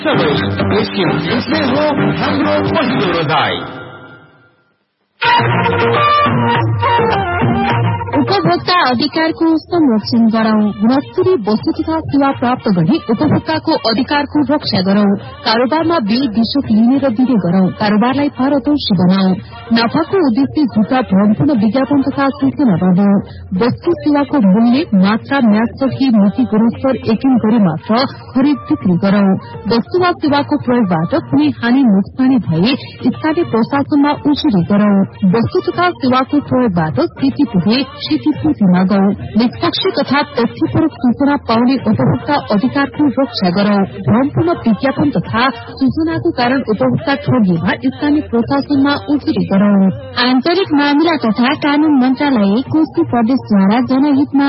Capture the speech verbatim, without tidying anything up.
हो हाम्रो पहिलो रोजाइ। उपभोक्ता अधिकारको संरक्षण गरौं। गुणस्तरीय वस्तु तथा सेवा प्राप्त गरी उपभोक्ताको अधिकारको रक्षा गरौं। कारोबारमा बिल विशोक लिने र दिने गरौं। कारोबारलाई पारदर्शी बनाऊ। नाफाको उद्देश्य झुटा भ्रमपूर्ण विज्ञापन तथा सूचना नदिऊ। वस्तु सेवाको मूल्य मात्रा म्याद सही मिति गुणस्तर यकिन गरी मात्र खरिद बिक्री गरौं। वस्तु वा सेवाको प्रयोगबाट कुनै हानि नोक्सानी भए स्थानीय प्रशासनमा उजुरी गरौं। वस्तु तथा सेवाको प्रयोगबाट क्षति पुगे क्षतिपूर्ति मागौं। निष्पक्ष तथा तथ्यपरक सूचना पाउने उपभोक्ता अधिकारको रक्षा गरौं। भ्रमपूर्ण विज्ञापन तथा सूचनाको कारण उपभोक्ता ठगिएमा स्थानीय प्रशासनमा उजुरी गरौं। आन्तरिक मामिला तथा कानून मन्त्रालय कोशी प्रदेशद्वारा जनहितमा